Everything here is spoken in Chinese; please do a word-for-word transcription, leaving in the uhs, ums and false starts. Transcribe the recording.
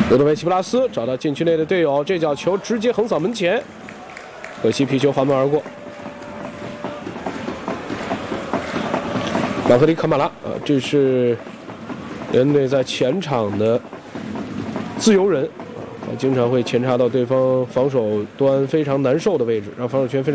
罗德维奇布拉斯找到禁区内的队友，这脚球直接横扫门前，可惜皮球滑门而过。马赫迪卡马拉啊，这是人队在前场的自由人啊，他经常会前插到对方防守端非常难受的位置，让防守权非常。